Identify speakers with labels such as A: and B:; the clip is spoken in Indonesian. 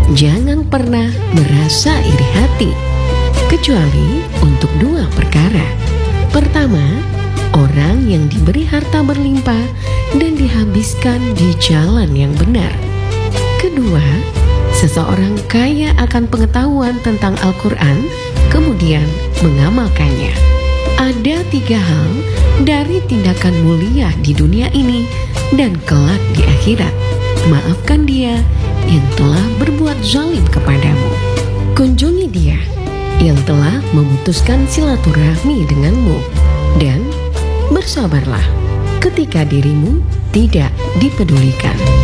A: jangan pernah merasa iri hati, kecuali untuk dua perkara. Pertama, orang yang diberi harta berlimpah dan dihabiskan di jalan yang benar. Kedua, seseorang kaya akan pengetahuan tentang Al-Quran, kemudian mengamalkannya. Ada 3 hal dari tindakan mulia di dunia ini dan kelak di akhirat. Maafkan dia yang telah berbuat zalim kepadamu. Kunjungi dia yang telah memutuskan silaturahmi denganmu. Dan bersabarlah ketika dirimu tidak dipedulikan.